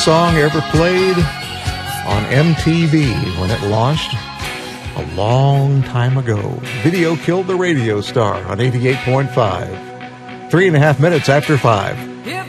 Song ever played on MTV when it launched a long time ago. Video killed the radio star on 88.5. 3.5 minutes after 5.